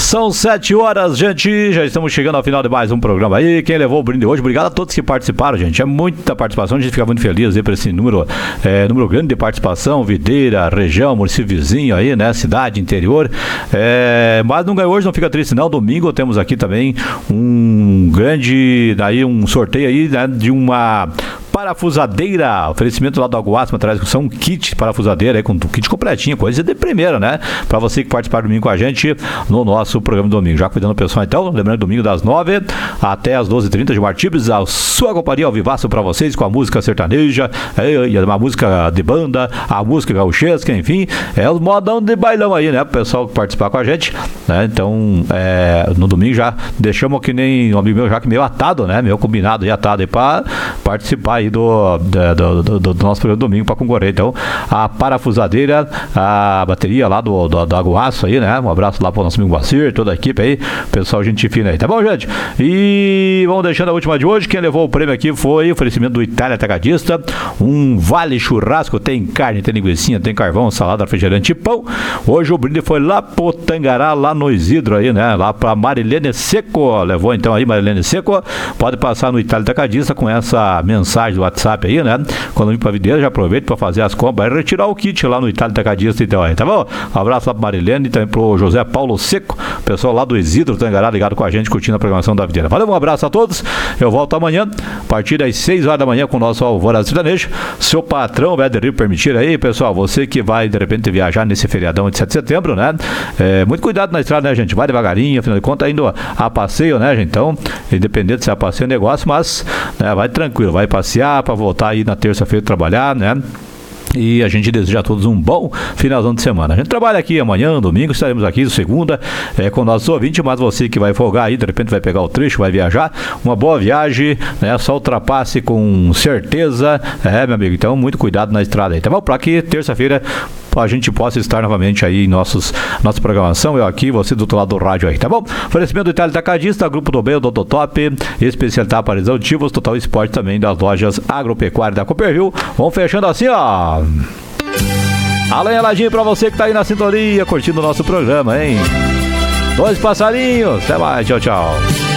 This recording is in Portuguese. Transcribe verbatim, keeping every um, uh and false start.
São sete horas, gente, já estamos chegando ao final de mais um programa aí. Quem levou o brinde hoje, obrigado a todos que participaram, gente. É muita participação, a gente fica muito feliz aí por esse número, é, número grande de participação. Videira, região, município vizinho aí, né, cidade, interior. É, mas não ganhou hoje, não fica triste não. Domingo temos aqui também um grande, daí um sorteio aí, né, de uma parafusadeira, oferecimento lá do Aguasma, traz são um kit parafusadeira aí, com um kit completinho, coisa de primeira, né? Pra você que participar domingo com a gente no nosso programa de domingo. Já cuidando do pessoal então, lembrando, domingo das nove até as doze e trinta, de Martibes, a sua companhia ao vivaço pra vocês, com a música sertaneja, é, uma música de banda, a música gauchesca, enfim, é os modão de bailão aí, né? Pro pessoal que participar com a gente, né? Então, é, no domingo já deixamos que nem um amigo meu já que meio atado, né? Meio combinado e atado aí pra participar aí do, do, do, do, do nosso programa domingo para concorrer. Então, a parafusadeira, a bateria lá do, do, do Aguaço aí, né? Um abraço lá pro nosso amigo Guacir, toda a equipe aí, pessoal, gente fina aí, tá bom, gente? E vamos deixando a última de hoje. Quem levou o prêmio aqui foi o oferecimento do Itália Atacadista, um vale churrasco, tem carne, tem linguiça, tem carvão, salada, refrigerante e pão. Hoje o brinde foi lá pro Tangará, lá no Isidro aí, né? Lá pra Marilene Seco, levou então aí, Marilene Seco, pode passar no Itália Atacadista com essa mensagem do WhatsApp aí, né? Quando vir pra videira, já aproveita pra fazer as compras e retirar o kit lá no Itália Atacadista, então aí, tá bom? Um abraço lá pro Marilene e também pro José Paulo Seco, pessoal lá do Isidro Tangará, ligado com a gente, curtindo a programação da videira. Valeu, um abraço a todos, eu volto amanhã, a partir das seis horas da manhã com o nosso Alvorada Sertanejo, seu patrão, vai aderir, permitir aí, pessoal, você que vai, de repente, viajar nesse feriadão de sete de setembro, né? É, muito cuidado na estrada, né, gente? Vai devagarinho, afinal de contas, indo a passeio, né, gente? Então, independente se é passeio ou negócio, mas, né, vai tranquilo, vai passear para voltar aí na terça-feira trabalhar, né? E a gente deseja a todos um bom finalzão de semana. A gente trabalha aqui amanhã, domingo, estaremos aqui segunda é, com nossos ouvintes, mas você que vai folgar aí, de repente vai pegar o trecho, vai viajar, uma boa viagem, né? Só ultrapasse com certeza, é, meu amigo, então muito cuidado na estrada aí, tá bom? Para que terça-feira a gente possa estar novamente aí em nossos, nossa programação, eu aqui, você do outro lado do rádio aí, tá bom? Oferecimento do Itália Atacadista, Grupo do Bem, o Doutor Top, especialidade para executivos, Total Esporte também das lojas agropecuárias da Cooperville. Vamos fechando assim, ó. Alô, Eladinho, pra você que tá aí na sintonia, curtindo o nosso programa, hein? Dois passarinhos, até mais, tchau, tchau.